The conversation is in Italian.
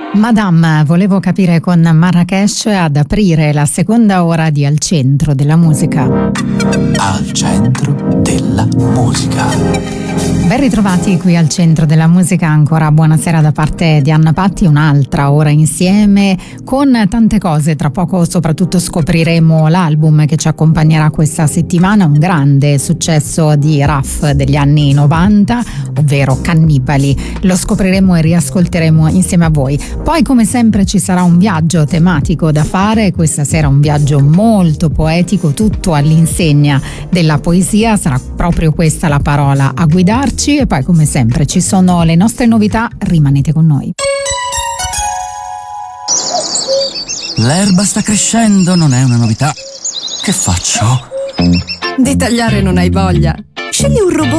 Madame, volevo capire con Marrakesh ad aprire la seconda ora di Al Centro della Musica. Al Centro della Musica. Ben ritrovati qui al Centro della Musica, ancora buonasera da parte di Anna Patti, un'altra ora insieme con tante cose. Tra poco soprattutto scopriremo l'album che ci accompagnerà questa settimana, un grande successo di Raf degli anni 90, ovvero Cannibali. Lo scopriremo e riascolteremo insieme a voi. Poi come sempre ci sarà un viaggio tematico da fare, questa sera un viaggio molto poetico, tutto all'insegna della poesia, sarà proprio questa la parola a guidarci. E poi come sempre ci sono le nostre novità, rimanete con noi. L'erba sta crescendo, non è una novità. Che faccio? Di tagliare non hai voglia? Scegli un robot